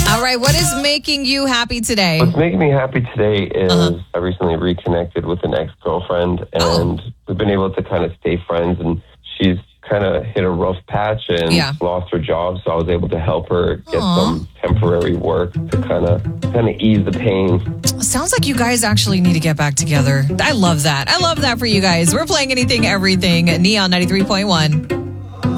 All right, what is making you happy today? What's making me happy today is I recently reconnected with an ex-girlfriend, and we've been able to kind of stay friends, and she's kind of hit a rough patch and lost her job, so I was able to help her get some temporary work to kind of ease the pain. Sounds like you guys actually need to get back together. I love that. I love that for you guys. We're playing Anything, Everything, Neon 93.1.